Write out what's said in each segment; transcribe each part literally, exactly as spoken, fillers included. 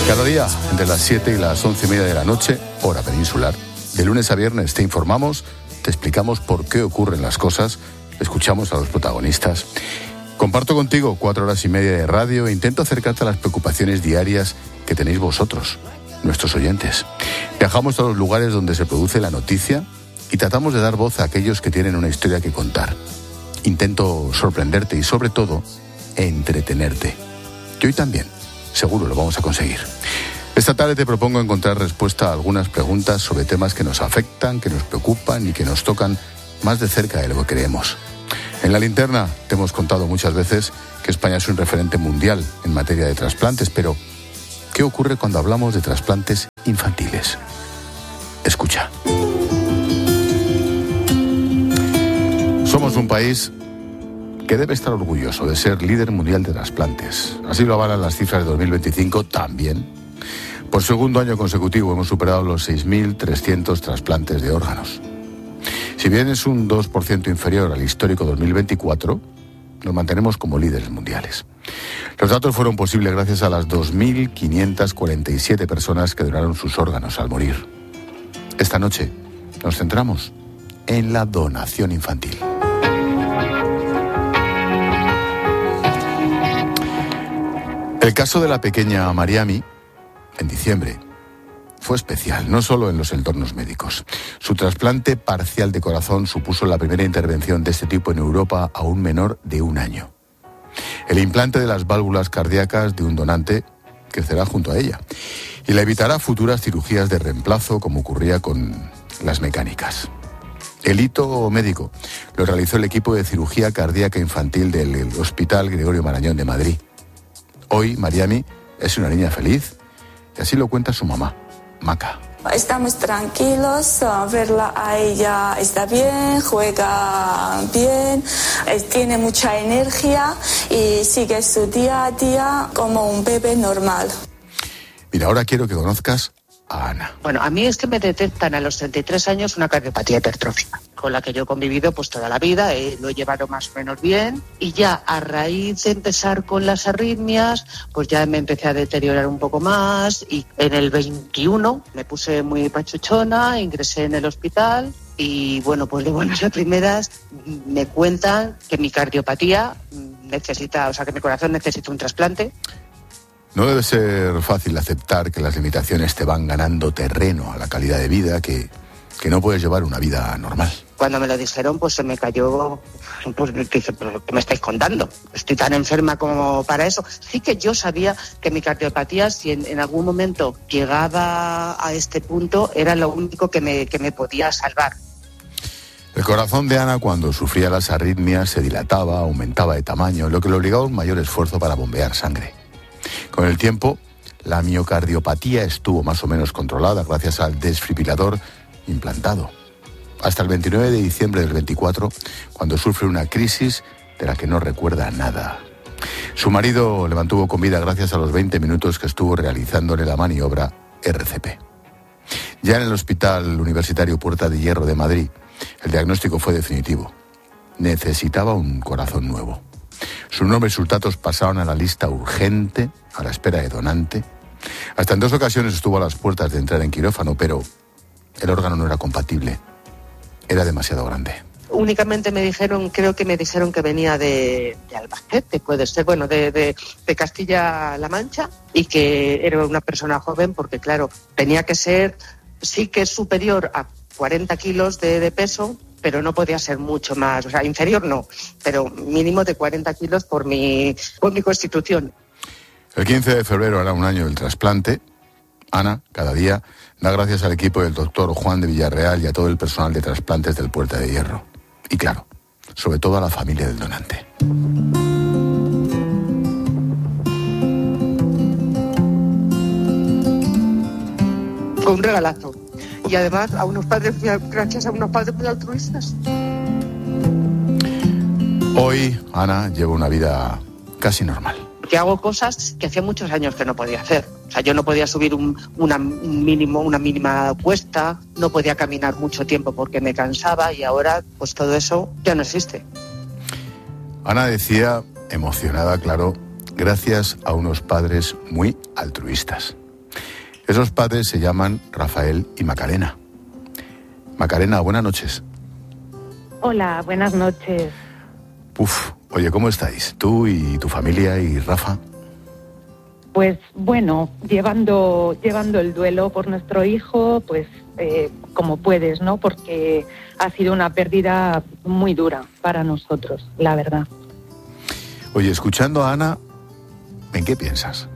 Cada día, entre las siete y las once y media de la noche, hora peninsular, de lunes a viernes te informamos, te explicamos por qué ocurren las cosas, escuchamos a los protagonistas. Comparto contigo cuatro horas y media de radio e intento acercarte a las preocupaciones diarias que tenéis vosotros, nuestros oyentes. Viajamos a los lugares donde se produce la noticia y tratamos de dar voz a aquellos que tienen una historia que contar. Intento sorprenderte y, sobre todo, entretenerte. Y hoy también, seguro lo vamos a conseguir. Esta tarde te propongo encontrar respuesta a algunas preguntas sobre temas que nos afectan, que nos preocupan y que nos tocan más de cerca de lo que creemos. En La Linterna te hemos contado muchas veces que España es un referente mundial en materia de trasplantes, pero ¿qué ocurre cuando hablamos de trasplantes infantiles? Escucha. Somos un país que debe estar orgulloso de ser líder mundial de trasplantes. Así lo avalan las cifras de dos mil veinticinco también. Por segundo año consecutivo hemos superado los seis mil trescientos trasplantes de órganos. Si bien es un dos por ciento inferior al histórico dos mil veinticuatro, nos mantenemos como líderes mundiales. Los datos fueron posibles gracias a las dos mil quinientas cuarenta y siete personas que donaron sus órganos al morir. Esta noche nos centramos en la donación infantil. El caso de la pequeña Mariami, en diciembre, fue especial, no solo en los entornos médicos. Su trasplante parcial de corazón supuso la primera intervención de este tipo en Europa a un menor de un año. El implante de las válvulas cardíacas de un donante crecerá junto a ella y le evitará futuras cirugías de reemplazo, como ocurría con las mecánicas. El hito médico lo realizó el equipo de cirugía cardíaca infantil del Hospital Gregorio Marañón de Madrid. Hoy Mariami es una niña feliz y así lo cuenta su mamá, Maca. Estamos tranquilos, verla a ella está bien, juega bien, tiene mucha energía y sigue su día a día como un bebé normal. Mira, ahora quiero que conozcas a Ana. Bueno, a mí es que me detectan a los treinta y tres años una cardiopatía hipertrófica, con la que yo he convivido pues toda la vida, eh, lo he llevado más o menos bien, y ya a raíz de empezar con las arritmias, pues ya me empecé a deteriorar un poco más, y en el veintiuno me puse muy pachuchona, ingresé en el hospital, y bueno, pues de buenas a primeras me cuentan que mi cardiopatía necesita, o sea que mi corazón necesita un trasplante. No debe ser fácil aceptar que las limitaciones te van ganando terreno a la calidad de vida, que, que no puedes llevar una vida normal. Cuando me lo dijeron, pues se me cayó, pues dije, ¿pero qué me estáis contando? Estoy tan enferma como para eso. Sí que yo sabía que mi cardiopatía, si en, en algún momento llegaba a este punto, era lo único que me, que me podía salvar. El corazón de Ana, cuando sufría las arritmias, se dilataba, aumentaba de tamaño, lo que le obligaba a un mayor esfuerzo para bombear sangre. Con el tiempo, la miocardiopatía estuvo más o menos controlada gracias al desfibrilador implantado. Hasta el veintinueve de diciembre del veinticuatro, cuando sufre una crisis de la que no recuerda nada. Su marido le mantuvo con vida gracias a los veinte minutos que estuvo realizándole la maniobra R C P. Ya en el Hospital Universitario Puerta de Hierro de Madrid, el diagnóstico fue definitivo. Necesitaba un corazón nuevo. Su nombre y sus datos pasaron a la lista urgente, a la espera de donante. Hasta en dos ocasiones estuvo a las puertas de entrar en quirófano, pero el órgano no era compatible. Era demasiado grande. Únicamente me dijeron, creo que me dijeron que venía de, de Albacete, puede ser, bueno, de, de, de Castilla-La Mancha, y que era una persona joven porque, claro, tenía que ser, sí que es superior a cuarenta kilos de, de peso, pero no podía ser mucho más, o sea, inferior no, pero mínimo de cuarenta kilos por mi, por mi constitución. El quince de febrero hará un año del trasplante. Ana, cada día, da gracias al equipo del doctor Juan de Villarreal y a todo el personal de trasplantes del Puerta de Hierro. Y claro, sobre todo a la familia del donante. Fue un regalazo. Y además a unos padres, gracias a unos padres muy altruistas. Hoy Ana lleva una vida casi normal. Que hago cosas que hacía muchos años que no podía hacer. O sea, yo no podía subir un, una, un mínimo, una mínima cuesta, no podía caminar mucho tiempo porque me cansaba, y ahora pues todo eso ya no existe. Ana decía, emocionada, claro, gracias a unos padres muy altruistas. Esos padres se llaman Rafael y Macarena. Macarena, buenas noches. Hola, buenas noches. Uf, oye, ¿cómo estáis? Tú y tu familia y Rafa. Pues bueno, llevando llevando el duelo por nuestro hijo, pues eh, como puedes, ¿no? Porque ha sido una pérdida muy dura para nosotros, la verdad. Oye, escuchando a Ana, ¿en qué piensas?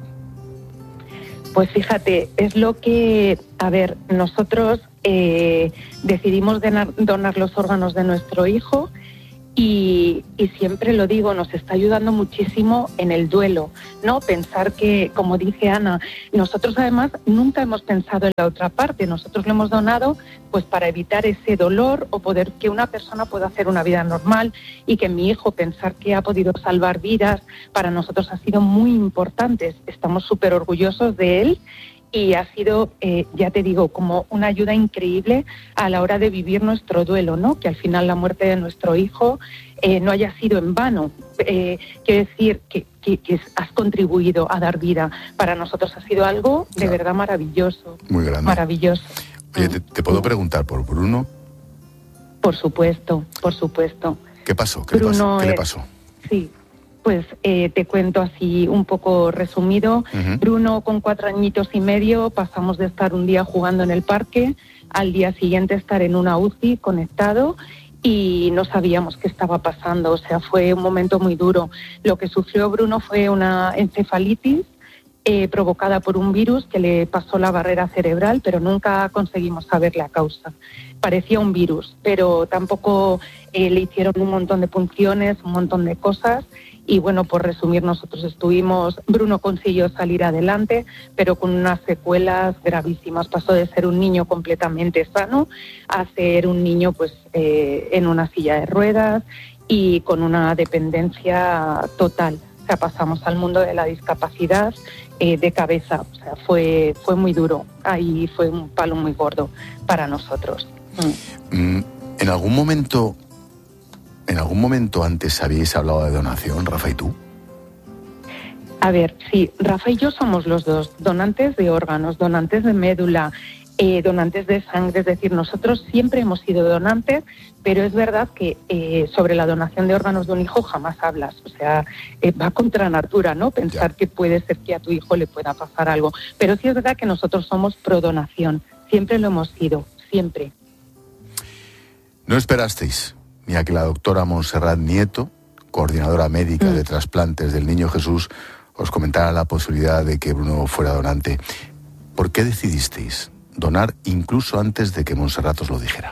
Pues fíjate, es lo que, a ver, nosotros eh, decidimos donar, donar los órganos de nuestro hijo y, y siempre lo digo, nos está ayudando muchísimo en el duelo, ¿no? Pensar que, como dice Ana, nosotros además nunca hemos pensado en la otra parte, nosotros lo hemos donado pues para evitar ese dolor o poder que una persona pueda hacer una vida normal y que mi hijo pensar que ha podido salvar vidas, para nosotros ha sido muy importante, estamos súper orgullosos de él. Y ha sido, eh, ya te digo, como una ayuda increíble a la hora de vivir nuestro duelo, ¿no? Que al final la muerte de nuestro hijo eh, no haya sido en vano. Eh, quiere decir que, que, que has contribuido a dar vida. Para nosotros ha sido algo de claro. verdad maravilloso. Muy grande. Maravilloso. Oye, ¿te, te puedo preguntar por Bruno? Por supuesto, por supuesto. ¿Qué pasó? ¿Qué, Bruno, le, pasó? ¿Qué eh, le pasó? Sí. Pues eh, te cuento así un poco resumido. Uh-huh. Bruno, con cuatro añitos y medio, pasamos de estar un día jugando en el parque al día siguiente estar en una U C I conectado y no sabíamos qué estaba pasando. O sea, fue un momento muy duro. Lo que sufrió Bruno fue una encefalitis eh, provocada por un virus que le pasó la barrera cerebral, pero nunca conseguimos saber la causa. Parecía un virus, pero tampoco eh, le hicieron un montón de punciones, un montón de cosas. Y bueno, por resumir, nosotros estuvimos, Bruno consiguió salir adelante, pero con unas secuelas gravísimas. Pasó de ser un niño completamente sano a ser un niño pues eh, en una silla de ruedas y con una dependencia total. O sea, pasamos al mundo de la discapacidad eh, de cabeza. O sea, fue, fue muy duro. Ahí fue un palo muy gordo para nosotros. Mm. ¿En algún momento... ¿En algún momento antes habíais hablado de donación, Rafa y tú? A ver, sí, Rafa y yo somos los dos donantes de órganos, donantes de médula, eh, donantes de sangre. Es decir, nosotros siempre hemos sido donantes, pero es verdad que eh, sobre la donación de órganos de un hijo jamás hablas. O sea, eh, va contra natura, ¿no? Pensar ya. que puede ser que a tu hijo le pueda pasar algo. Pero sí es verdad que nosotros somos pro donación. Siempre lo hemos sido, siempre. ¿No esperasteis ni a que la doctora Montserrat Nieto, coordinadora médica mm. de trasplantes del Niño Jesús, os comentara la posibilidad de que Bruno fuera donante? ¿Por qué decidisteis donar incluso antes de que Montserrat os lo dijera?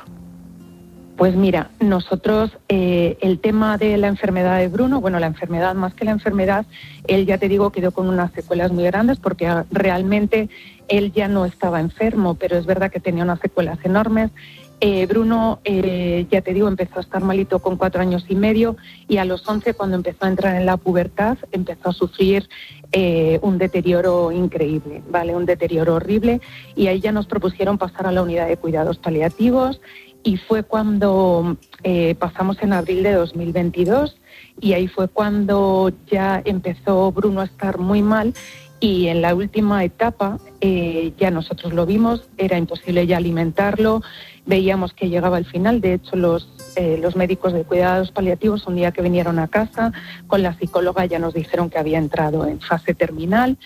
Pues mira, nosotros eh, el tema de la enfermedad de Bruno, bueno, la enfermedad más que la enfermedad, él ya te digo quedó con unas secuelas muy grandes porque realmente él ya no estaba enfermo, pero es verdad que tenía unas secuelas enormes. Eh, Bruno, eh, ya te digo, empezó a estar malito con cuatro años y medio y a los once, cuando empezó a entrar en la pubertad, empezó a sufrir eh, un deterioro increíble, ¿vale? Un deterioro horrible, y ahí ya nos propusieron pasar a la unidad de cuidados paliativos y fue cuando eh, pasamos en abril de dos mil veintidós y ahí fue cuando ya empezó Bruno a estar muy mal. Y en la última etapa eh, ya nosotros lo vimos, era imposible ya alimentarlo, veíamos que llegaba al final. De hecho, los, eh, los médicos de cuidados paliativos, un día que vinieron a casa con la psicóloga, ya nos dijeron que había entrado en fase terminal.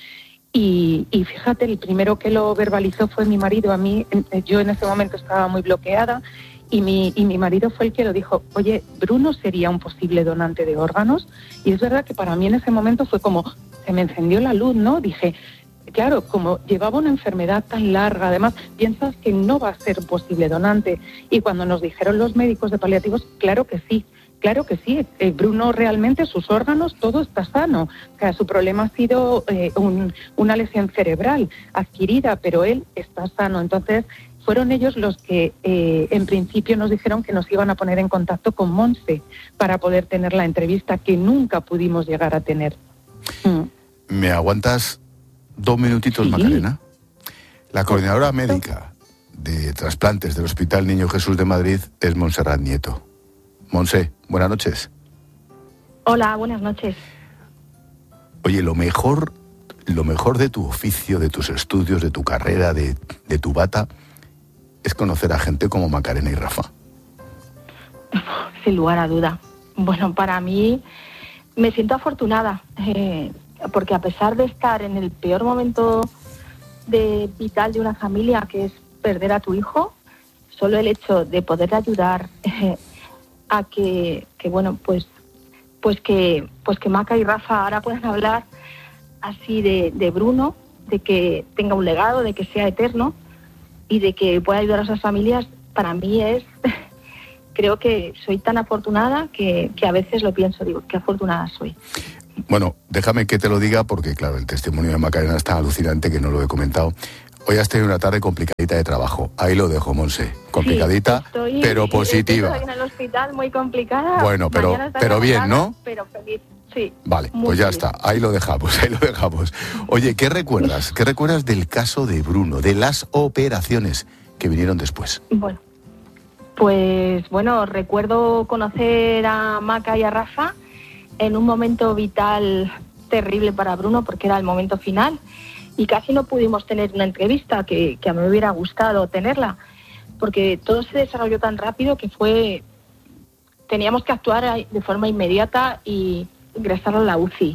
Y, y fíjate, el primero que lo verbalizó fue mi marido. A mí, yo en ese momento estaba muy bloqueada y mi, y mi marido fue el que lo dijo: oye, Bruno sería un posible donante de órganos. Y es verdad que para mí en ese momento fue como, se me encendió la luz, ¿no? Dije, claro, como llevaba una enfermedad tan larga, además piensas que no va a ser un posible donante. Y cuando nos dijeron los médicos de paliativos, claro que sí. Claro que sí, eh, Bruno realmente, sus órganos, todo está sano. O sea, su problema ha sido eh, un, una lesión cerebral adquirida, pero él está sano. Entonces, fueron ellos los que eh, en principio nos dijeron que nos iban a poner en contacto con Monse para poder tener la entrevista que nunca pudimos llegar a tener. Mm. ¿Me aguantas dos minutitos, sí, Macarena? La coordinadora médica de trasplantes del Hospital Niño Jesús de Madrid es Montserrat Nieto. Monse, buenas noches. Hola, buenas noches. Oye, lo mejor, lo mejor de tu oficio, de tus estudios, de tu carrera, de, de tu bata, es conocer a gente como Macarena y Rafa. Sin lugar a duda. Bueno, para mí me siento afortunada, eh, porque a pesar de estar en el peor momento de vital de una familia, que es perder a tu hijo, solo el hecho de poder ayudar eh, a que, que bueno, pues, pues que, pues que Maca y Rafa ahora puedan hablar así de, de Bruno, de que tenga un legado, de que sea eterno y de que pueda ayudar a esas familias, para mí es, creo que soy tan afortunada que, que a veces lo pienso, digo, qué afortunada soy. Bueno, déjame que te lo diga porque, claro, el testimonio de Macarena es tan alucinante que no lo he comentado. Hoy has tenido una tarde complicadita de trabajo. Ahí lo dejo, Monse. Complicadita, sí, estoy, pero positiva. Estoy en el hospital muy complicada. Bueno, pero, pero bien, ¿no? Pero feliz. Sí, vale, pues ya feliz. está, ahí lo dejamos, ahí lo dejamos. Oye, ¿qué recuerdas? ¿Qué recuerdas del caso de Bruno, de las operaciones que vinieron después? Bueno, pues bueno, recuerdo conocer a Maca y a Rafa en un momento vital terrible para Bruno, porque era el momento final, y casi no pudimos tener una entrevista, que, que a mí me hubiera gustado tenerla, porque todo se desarrolló tan rápido que fue, teníamos que actuar de forma inmediata y ingresar a la U C I.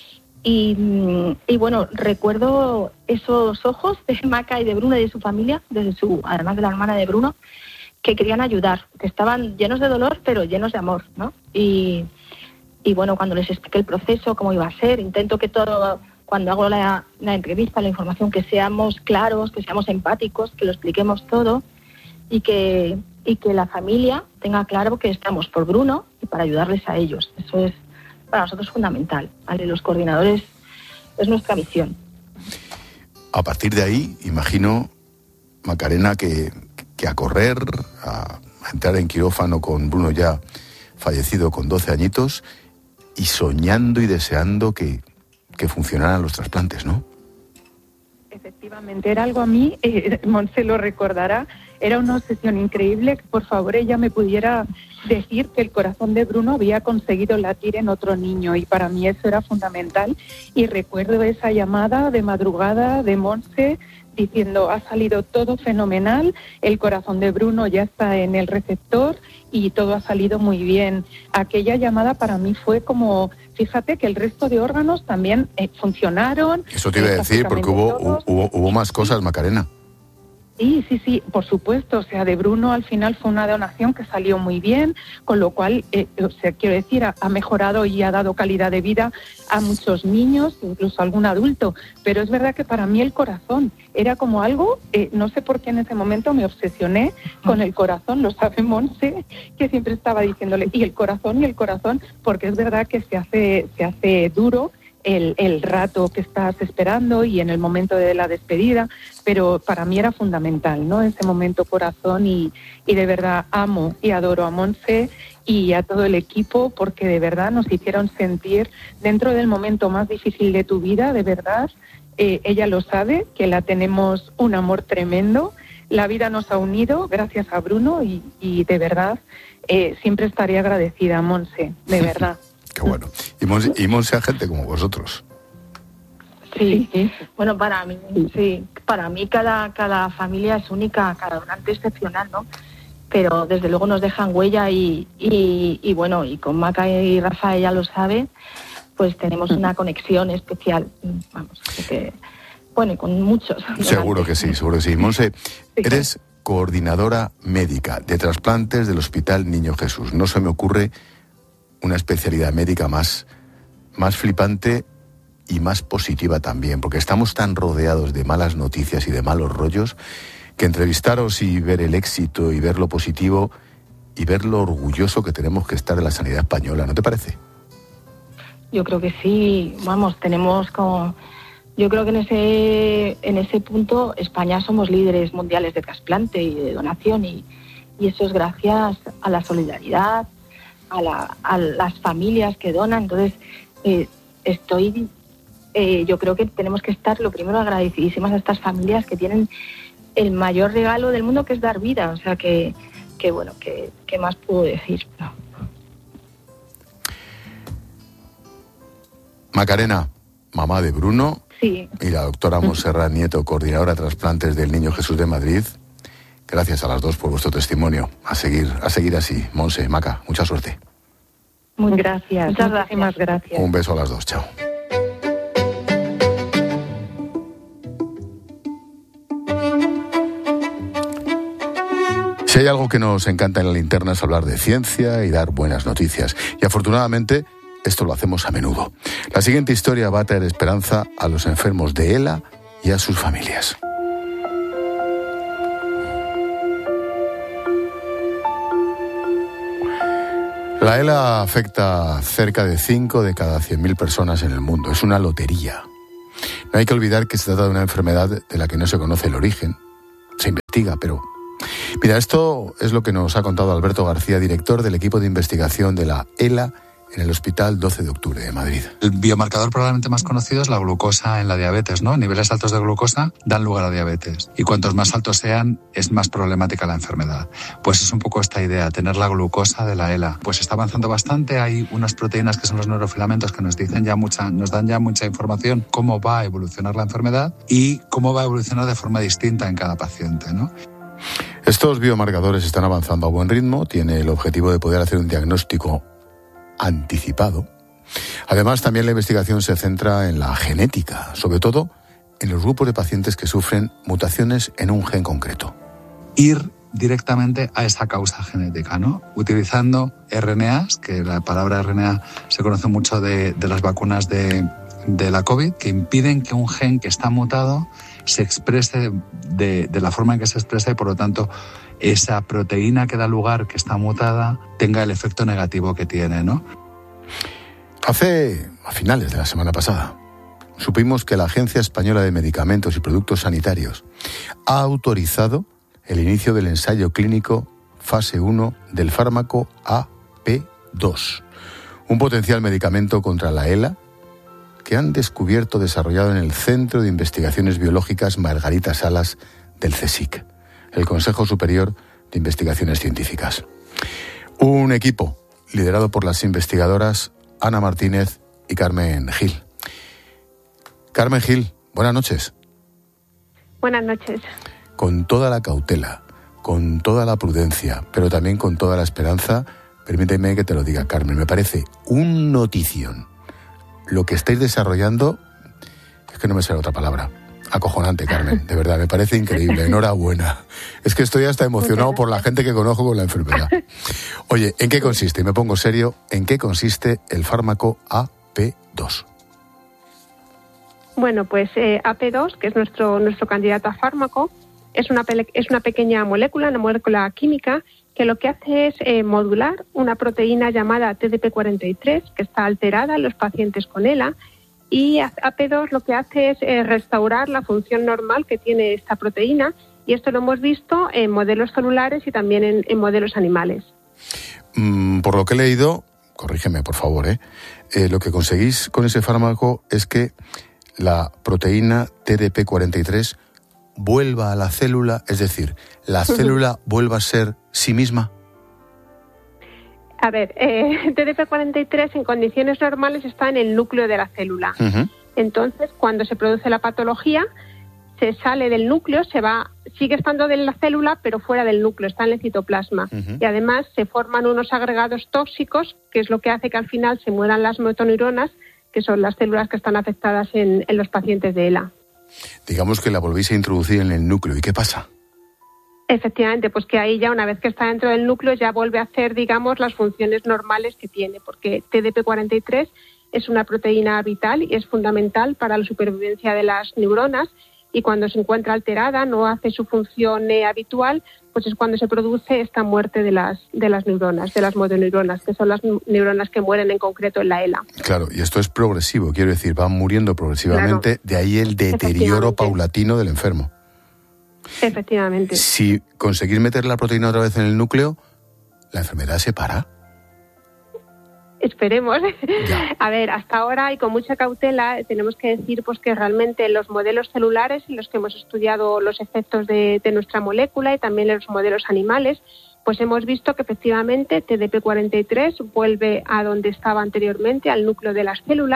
Y, y bueno, recuerdo esos ojos de Maca y de Bruno y de su familia, de su, además de la hermana de Bruno, que querían ayudar, que estaban llenos de dolor, pero llenos de amor, ¿no? Y, y bueno, cuando les expliqué el proceso, cómo iba a ser, intento que todo, cuando hago la, la entrevista, la información, que seamos claros, que seamos empáticos, que lo expliquemos todo y que, y que la familia tenga claro que estamos por Bruno y para ayudarles a ellos. Eso es para nosotros fundamental, ¿vale? Los coordinadores es nuestra misión. A partir de ahí, imagino, Macarena, que, que a correr, a, a entrar en quirófano con Bruno ya fallecido con doce añitos y soñando y deseando que, que funcionaran los trasplantes, ¿no? Efectivamente, era algo a mí, eh, Monse lo recordará, era una obsesión increíble que por favor ella me pudiera decir que el corazón de Bruno había conseguido latir en otro niño, y para mí eso era fundamental. Y recuerdo esa llamada de madrugada de Monse diciendo: ha salido todo fenomenal, el corazón de Bruno ya está en el receptor y todo ha salido muy bien. Aquella llamada para mí fue como, fíjate que el resto de órganos también eh, funcionaron. Eso te iba a decir, porque hubo, hubo, hubo más cosas, Macarena. Sí, sí, sí, por supuesto. O sea, de Bruno al final fue una donación que salió muy bien, con lo cual, eh, o sea, quiero decir, ha, ha mejorado y ha dado calidad de vida a muchos niños, incluso a algún adulto. Pero es verdad que para mí el corazón era como algo, eh, no sé por qué en ese momento me obsesioné con el corazón, lo sabe Monse, que siempre estaba diciéndole, y el corazón, y el corazón, porque es verdad que se hace, se hace duro El, el rato que estás esperando y en el momento de la despedida, pero para mí era fundamental, ¿no? Ese momento corazón, y, y de verdad amo y adoro a Monse y a todo el equipo, porque de verdad nos hicieron sentir dentro del momento más difícil de tu vida, de verdad, eh, ella lo sabe, que la tenemos un amor tremendo, la vida nos ha unido gracias a Bruno y, y de verdad eh, siempre estaré agradecida a Monse, de verdad. Qué bueno. Y Monse, y Monse a gente como vosotros. Sí, sí, bueno, para mí, sí, para mí cada, cada familia es única, cada donante es excepcional, ¿no? Pero desde luego nos dejan huella y, y, y bueno, y con Maca y Rafa, ella lo sabe, pues tenemos una conexión especial, vamos, que, bueno, y con muchos. Seguro que sí, seguro que sí. Monse, sí, eres coordinadora médica de trasplantes del Hospital Niño Jesús. No se me ocurre una especialidad médica más, más flipante y más positiva también, porque estamos tan rodeados de malas noticias y de malos rollos que entrevistaros y ver el éxito y ver lo positivo y ver lo orgulloso que tenemos que estar de la sanidad española, ¿no te parece? Yo creo que sí, vamos, tenemos como... Yo creo que en ese en ese punto España somos líderes mundiales de trasplante y de donación, y, y eso es gracias a la solidaridad, A, la, a las familias que donan. Entonces eh, estoy eh, yo creo que tenemos que estar lo primero agradecidísimas a estas familias que tienen el mayor regalo del mundo, que es dar vida. O sea que, que bueno, que, ¿qué más puedo decir? No. Macarena, mamá de Bruno, Sí. Y la doctora Montserrat Nieto, coordinadora de trasplantes del Niño Jesús de Madrid. Gracias a las dos por vuestro testimonio. A seguir, a seguir así. Monse, Maca, mucha suerte. Muy gracias. Muchas Muchísimas gracias. Un beso a las dos. Chao. Si hay algo que nos encanta en la linterna es hablar de ciencia y dar buenas noticias. Y afortunadamente esto lo hacemos a menudo. La siguiente historia va a traer esperanza a los enfermos de ELA y a sus familias. La ELA afecta a cerca de cinco de cada cien mil personas en el mundo. Es una lotería. No hay que olvidar que se trata de una enfermedad de la que no se conoce el origen. Se investiga, pero... Mira, esto es lo que nos ha contado Alberto García, director del equipo de investigación de la ELA en el Hospital doce de octubre de Madrid. El biomarcador probablemente más conocido es la glucosa en la diabetes, ¿no? Niveles altos de glucosa dan lugar a diabetes. Y cuantos más altos sean, es más problemática la enfermedad. Pues es un poco esta idea, tener la glucosa de la ELA. Pues está avanzando bastante, hay unas proteínas que son los neurofilamentos que nos dicen ya mucha, nos dan ya mucha información cómo va a evolucionar la enfermedad y cómo va a evolucionar de forma distinta en cada paciente, ¿no? Estos biomarcadores están avanzando a buen ritmo, tiene el objetivo de poder hacer un diagnóstico anticipado. Además, también la investigación se centra en la genética, sobre todo en los grupos de pacientes que sufren mutaciones en un gen concreto. Ir directamente a esa causa genética, ¿no? Utilizando R N As, que la palabra R N A se conoce mucho de, de las vacunas de, de la COVID, que impiden que un gen que está mutado se exprese de, de la forma en que se expresa y, por lo tanto, esa proteína que da lugar, que está mutada, tenga el efecto negativo que tiene, ¿no? Hace, a finales de la semana pasada, supimos que la Agencia Española de Medicamentos y Productos Sanitarios ha autorizado el inicio del ensayo clínico fase uno del fármaco A P dos, un potencial medicamento contra la ELA que han descubierto desarrollado en el Centro de Investigaciones Biológicas Margarita Salas del CSIC, el Consejo Superior de Investigaciones Científicas. Un equipo liderado por las investigadoras Ana Martínez y Carmen Gil. Carmen Gil, buenas noches. Buenas noches. Con toda la cautela, con toda la prudencia, pero también con toda la esperanza, permíteme que te lo diga, Carmen, me parece un notición. Lo que estáis desarrollando, es que no me sale otra palabra, acojonante, Carmen, de verdad, me parece increíble, enhorabuena. Es que estoy hasta emocionado por la gente que conozco con la enfermedad. Oye, ¿en qué consiste? Y me pongo serio, ¿en qué consiste el fármaco A P dos? Bueno, pues eh, A P dos, que es nuestro, nuestro candidato a fármaco, es una, pele- es una pequeña molécula, una molécula química, que lo que hace es eh, modular una proteína llamada T D P cuarenta y tres, que está alterada en los pacientes con ELA, y A P dos lo que hace es eh, restaurar la función normal que tiene esta proteína, y esto lo hemos visto en modelos celulares y también en, en modelos animales. Mm, por lo que he leído, corrígeme por favor, ¿eh? Eh, lo que conseguís con ese fármaco es que la proteína T D P cuarenta y tres vuelva a la célula, es decir, la uh-huh. célula vuelva a ser sí misma. A ver, eh, T D P cuarenta y tres en condiciones normales está en el núcleo de la célula. Uh-huh. Entonces, cuando se produce la patología, se sale del núcleo, se va, sigue estando en la célula, pero fuera del núcleo, está en el citoplasma. Uh-huh. Y además se forman unos agregados tóxicos, que es lo que hace que al final se mueran las motoneuronas, que son las células que están afectadas en, en los pacientes de ELA. Digamos que la volvéis a introducir en el núcleo. ¿Y qué pasa? Efectivamente, pues que ahí ya una vez que está dentro del núcleo ya vuelve a hacer, digamos, las funciones normales que tiene, porque T D P cuarenta y tres es una proteína vital y es fundamental para la supervivencia de las neuronas, y cuando se encuentra alterada, no hace su función eh, habitual, pues es cuando se produce esta muerte de las de las neuronas, de las motoneuronas, que son las neuronas que mueren en concreto en la ELA. Claro, y esto es progresivo, quiero decir, van muriendo progresivamente, claro. De ahí el deterioro paulatino del enfermo. Efectivamente. Si conseguís meter la proteína otra vez en el núcleo, ¿la enfermedad se para? Esperemos. Ya. A ver, hasta ahora y con mucha cautela tenemos que decir pues que realmente los modelos celulares en los que hemos estudiado los efectos de, de nuestra molécula y también los modelos animales, pues hemos visto que efectivamente T D P cuarenta y tres vuelve a donde estaba anteriormente, al núcleo de las células,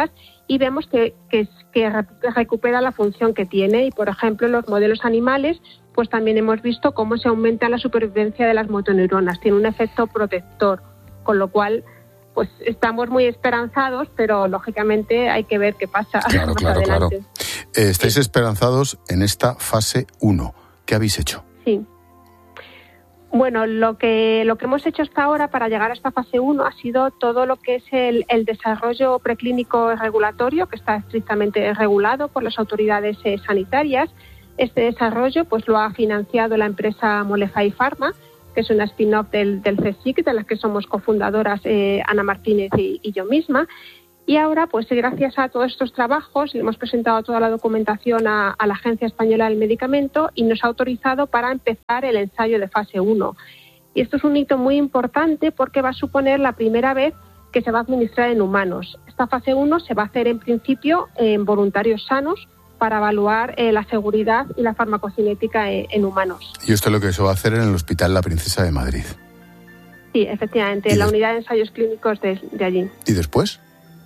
y vemos que, que, que recupera la función que tiene. Y, por ejemplo, en los modelos animales, pues también hemos visto cómo se aumenta la supervivencia de las motoneuronas. Tiene un efecto protector, con lo cual pues estamos muy esperanzados, pero lógicamente hay que ver qué pasa claro, más claro, adelante. Claro. Eh, estáis sí. esperanzados en esta fase uno. ¿Qué habéis hecho? Sí. Bueno, lo que lo que hemos hecho hasta ahora para llegar a esta fase uno ha sido todo lo que es el, el desarrollo preclínico regulatorio, que está estrictamente regulado por las autoridades eh, sanitarias. Este desarrollo pues lo ha financiado la empresa Molefai Pharma, que es una spin-off del, del CSIC, de las que somos cofundadoras eh, Ana Martínez y, y yo misma. Y ahora, pues gracias a todos estos trabajos, le hemos presentado toda la documentación a, a la Agencia Española del Medicamento y nos ha autorizado para empezar el ensayo de fase uno. Y esto es un hito muy importante porque va a suponer la primera vez que se va a administrar en humanos. Esta fase uno se va a hacer en principio en voluntarios sanos, para evaluar eh, la seguridad y la farmacocinética en, en humanos. Y esto es lo que se va a hacer en el Hospital La Princesa de Madrid. Sí, efectivamente, en la unidad de ensayos clínicos de, de allí. ¿Y después?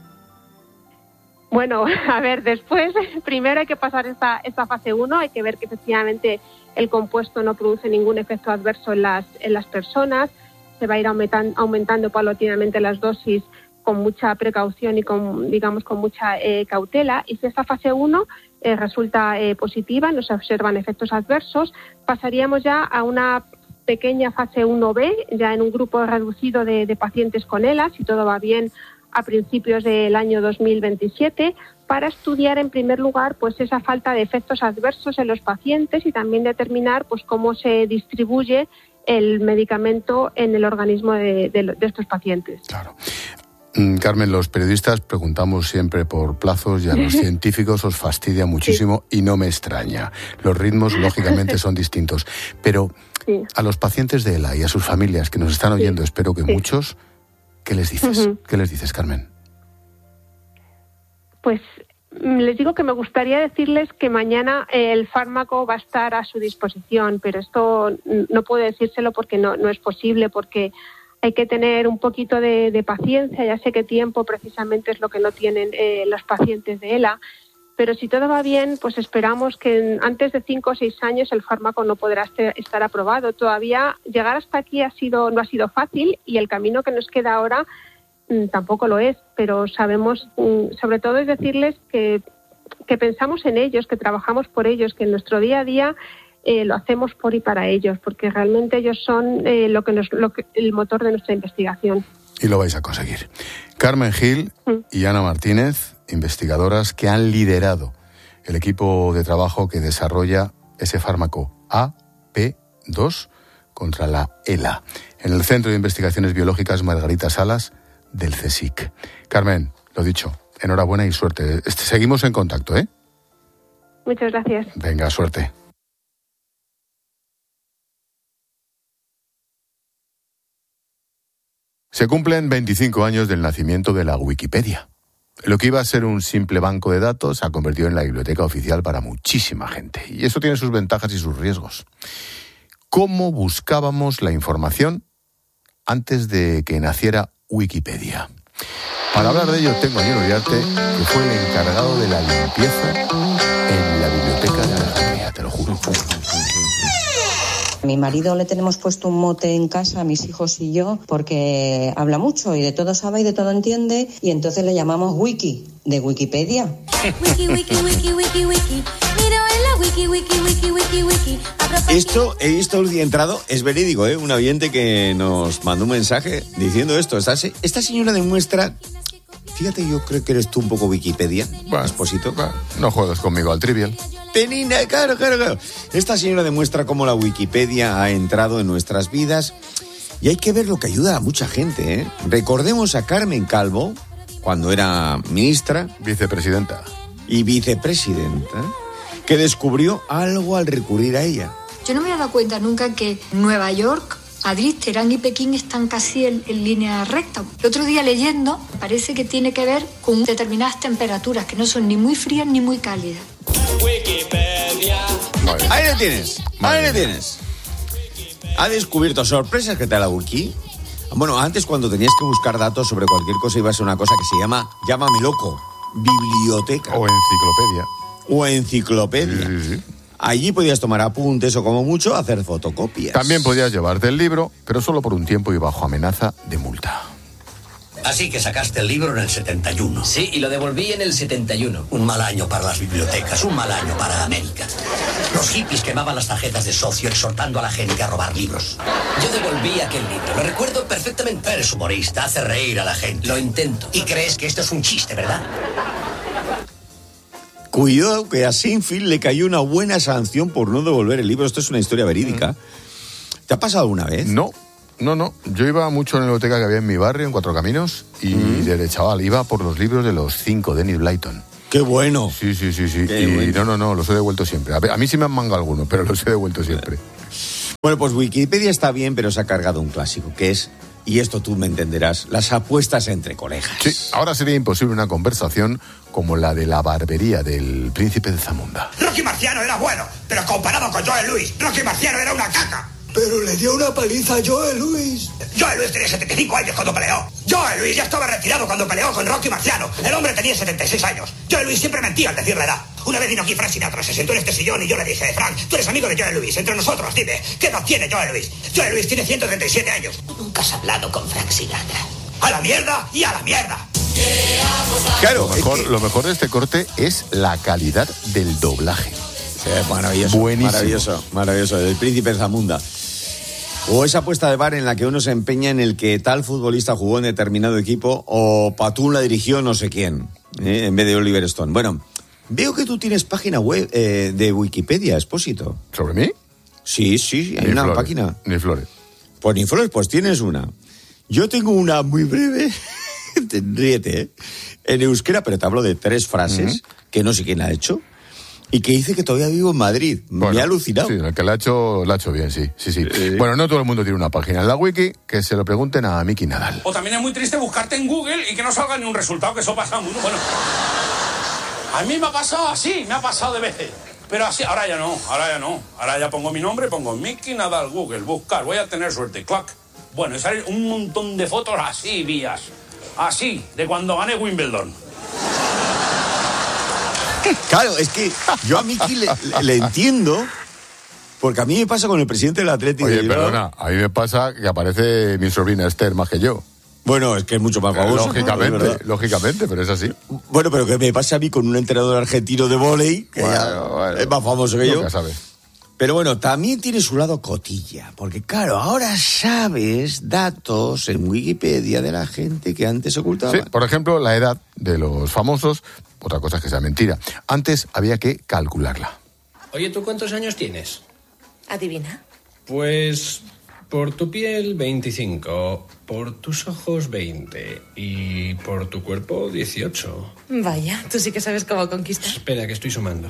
Bueno, a ver, después, primero hay que pasar esta, esta fase uno, hay que ver que efectivamente el compuesto no produce ningún efecto adverso en las, en las personas, se va a ir aumentan, aumentando paulatinamente las dosis con mucha precaución y con, digamos, con mucha eh, cautela. Y si esta fase uno eh, resulta eh, positiva, no se observan efectos adversos, pasaríamos ya a una pequeña fase uno B, ya en un grupo reducido de, de pacientes con ELA, si todo va bien, a principios del año dos mil veintisiete, para estudiar en primer lugar pues esa falta de efectos adversos en los pacientes y también determinar pues cómo se distribuye el medicamento en el organismo de, de, de estos pacientes. Claro. Carmen, los periodistas preguntamos siempre por plazos y a los científicos os fastidia muchísimo sí. y no me extraña. Los ritmos, lógicamente, son distintos. Pero sí. a los pacientes de ELA y a sus familias que nos están oyendo, sí. espero que sí. muchos, ¿qué les dices? Uh-huh. ¿Qué les dices, Carmen? Pues les digo que me gustaría decirles que mañana el fármaco va a estar a su disposición, pero esto no puedo decírselo porque no, no es posible, porque hay que tener un poquito de, de paciencia. Ya sé que tiempo precisamente es lo que no tienen eh, los pacientes de ELA, pero si todo va bien, pues esperamos que antes de cinco o seis años el fármaco no podrá estar aprobado. Todavía llegar hasta aquí ha sido no ha sido fácil y el camino que nos queda ahora mmm, tampoco lo es, pero sabemos, mmm, sobre todo es decirles que, que pensamos en ellos, que trabajamos por ellos, que en nuestro día a día Eh, lo hacemos por y para ellos, porque realmente ellos son eh, lo que nos, lo que, el motor de nuestra investigación. Y lo vais a conseguir. Carmen Gil mm. y Ana Martínez, investigadoras que han liderado el equipo de trabajo que desarrolla ese fármaco A P dos contra la ELA, en el Centro de Investigaciones Biológicas Margarita Salas del CSIC. Carmen, lo dicho, enhorabuena y suerte. Seguimos en contacto, ¿eh? Muchas gracias. Venga, suerte. Se cumplen veinticinco años del nacimiento de la Wikipedia. Lo que iba a ser un simple banco de datos se ha convertido en la biblioteca oficial para muchísima gente. Y eso tiene sus ventajas y sus riesgos. ¿Cómo buscábamos la información antes de que naciera Wikipedia? Para hablar de ello tengo a John Uriarte, que fue el encargado de la limpieza en la biblioteca de Alejandría, te lo juro. A mi marido le tenemos puesto un mote en casa, a mis hijos y yo, porque habla mucho y de todo sabe y de todo entiende, y entonces le llamamos Wiki, de Wikipedia. Wiki, wiki, wiki, wiki, wiki. Miro en la wiki, wiki, wiki, wiki, wiki. Esto he visto el día entrado, es verídico, ¿eh? Un oyente que nos mandó un mensaje diciendo esto. Esta, esta señora demuestra... Fíjate, yo creo que eres tú un poco Wikipedia, bueno, esposito. Bueno, no juegues conmigo al trivial. Penina, claro, claro, claro. Esta señora demuestra cómo la Wikipedia ha entrado en nuestras vidas y hay que ver lo que ayuda a mucha gente, ¿eh? Recordemos a Carmen Calvo, cuando era ministra... Vicepresidenta. Y vicepresidenta, que descubrió algo al recurrir a ella. Yo no me he dado cuenta nunca que Nueva York, Madrid, Teherán y Pekín están casi en, en línea recta. El otro día leyendo, parece que tiene que ver con determinadas temperaturas que no son ni muy frías ni muy cálidas. Wikipedia. Ahí lo tienes, ahí lo tienes. Ha descubierto sorpresas que te da la wiki. Bueno, antes cuando tenías que buscar datos sobre cualquier cosa ibas a una cosa que se llama Llámame Loco. biblioteca. O enciclopedia. O enciclopedia. Sí, sí, sí. Allí podías tomar apuntes o, como mucho, hacer fotocopias. También podías llevarte el libro, pero solo por un tiempo y bajo amenaza de multa. Así que sacaste el libro en el setenta y uno. Sí, y lo devolví en el setenta y uno. Un mal año para las bibliotecas, un mal año para América. Los hippies quemaban las tarjetas de socio exhortando a la gente a robar libros. Yo devolví aquel libro, lo recuerdo perfectamente. Eres humorista, hace reír a la gente. Lo intento. Y crees que esto es un chiste, ¿verdad? Cuidado que a Seinfeld le cayó una buena sanción por no devolver el libro. Esto es una historia verídica. Mm. ¿Te ha pasado alguna vez? No, no, no. Yo iba mucho en la biblioteca que había en mi barrio, en Cuatro Caminos, y mm. desde chaval iba por los libros de los cinco de Enid Blyton. ¡Qué bueno! Sí, sí, sí, sí. Qué y bueno. no, no, no, los he devuelto siempre. A, ver, a mí sí me han mangado algunos, pero los he devuelto siempre. Bueno, pues Wikipedia está bien, pero se ha cargado un clásico, que es, y esto tú me entenderás, las apuestas entre colegas. Sí, ahora sería imposible una conversación como la de la barbería del príncipe de Zamunda. Rocky Marciano era bueno, pero comparado con Joe Louis, Rocky Marciano era una caca. Pero le dio una paliza a Joe Louis. Joe Louis tenía setenta y cinco años cuando peleó. Joe Louis ya estaba retirado cuando peleó con Rocky Marciano. El hombre tenía setenta y seis años. Joe Louis siempre mentía al decir la edad. Una vez vino aquí Frank Sinatra, se sentó en este sillón y yo le dije, Frank, tú eres amigo de Joe Louis, entre nosotros, dime, ¿qué edad tiene Joe Louis? Joe Louis tiene ciento treinta y siete años. Nunca has hablado con Frank Sinatra. A la mierda y a la mierda. Claro, lo mejor, es que... lo mejor de este corte es la calidad del doblaje. Sí, maravilloso. Buenísimo. Maravilloso, maravilloso. El príncipe de Zamunda. O esa apuesta de bar en la que uno se empeña en el que tal futbolista jugó en determinado equipo o Patún la dirigió no sé quién, ¿eh? En vez de Oliver Stone. Bueno, veo que tú tienes página web eh, de Wikipedia, Expósito. ¿Sobre mí? Sí, sí, hay ni una flores, página. Ni flores. Pues ni flores, pues tienes una. Yo tengo una muy breve, ríete, ¿eh? En euskera, pero te hablo de tres frases uh-huh. que no sé quién ha hecho. Y que dice que todavía vivo en Madrid. Bueno, me ha alucinado. Sí, el que la ha hecho, la ha hecho bien, sí, sí, sí. Eh, bueno, no todo el mundo tiene una página en la wiki, que se lo pregunten a Miki Nadal. O también es muy triste buscarte en Google y que no salga ni un resultado, que eso pasa mucho. Bueno, a mí me ha pasado así, me ha pasado de veces. Pero así, ahora ya no, ahora ya no. Ahora ya pongo mi nombre, pongo Miki Nadal, Google, buscar, voy a tener suerte, clac. Bueno, y salen un montón de fotos así, vías. Así, de cuando gané Wimbledon. Claro, es que yo a Miki le, le entiendo, porque a mí me pasa con el presidente del Atlético. Oye, perdona, a mí me pasa que aparece mi sobrina Esther más que yo. Bueno, es que es mucho más famoso. Lógicamente, ¿no? lógicamente, pero es así. Bueno, pero que me pasa a mí con un entrenador argentino de vóley, que bueno, ya bueno, es más famoso que yo. Nunca sabes. Pero bueno, también tiene su lado cotilla, porque claro, ahora sabes datos en Wikipedia de la gente que antes ocultaba. Sí, por ejemplo, la edad de los famosos, otra cosa es que sea mentira. Antes había que calcularla. Oye, ¿tú cuántos años tienes? Adivina. Pues por tu piel veinticinco, por tus ojos veinte y por tu cuerpo dieciocho. Vaya, tú sí que sabes cómo conquistar. Espera, que estoy sumando.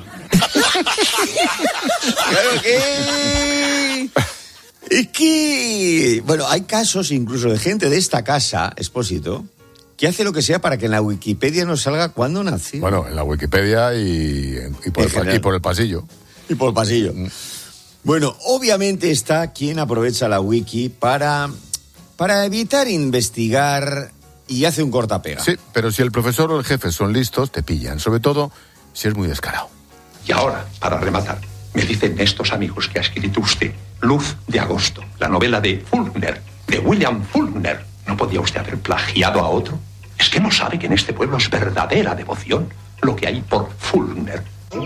Claro que... Es que... Bueno, hay casos incluso de gente de esta casa, Expósito, que hace lo que sea para que en la Wikipedia nos salga cuándo nació. Bueno, en la Wikipedia y, y, por, el, y por el pasillo. Y por el pasillo. Mm. Bueno, obviamente está quien aprovecha la wiki para, para evitar investigar y hace un cortapega. Sí, pero si el profesor o el jefe son listos, te pillan, sobre todo si es muy descarado. Y ahora, para rematar, me dicen estos amigos que ha escrito usted Luz de Agosto, la novela de Faulkner, de William Faulkner. ¿No podía usted haber plagiado a otro? Es que no sabe que en este pueblo es verdadera devoción lo que hay por Faulkner.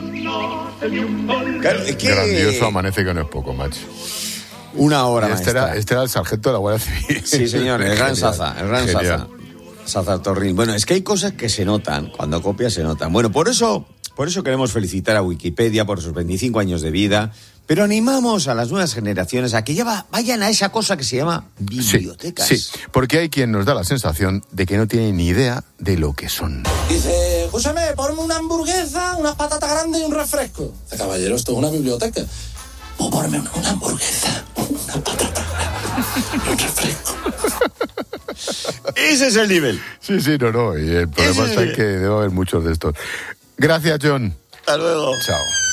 Claro, es que... Grandioso amanece que no es poco, macho. Una hora este era, este era el sargento de la Guardia Civil. Sí, señor, el gran Saza, el gran Saza. Saza Torril. Bueno, es que hay cosas que se notan, cuando copias se notan. Bueno, por eso, por eso queremos felicitar a Wikipedia por sus veinticinco años de vida, pero animamos a las nuevas generaciones a que ya va, vayan a esa cosa que se llama bibliotecas. Sí, sí, porque hay quien nos da la sensación de que no tiene ni idea de lo que son. Dice, escúchame, ponme una hamburguesa, unas patatas grandes y un refresco. Dice, caballero, esto es una biblioteca. O ponme una, una hamburguesa, una patata y un refresco. Ese es el nivel. Sí, sí, no, no. Y el problema es que debe haber muchos de estos. Gracias, John. Hasta luego. Chao.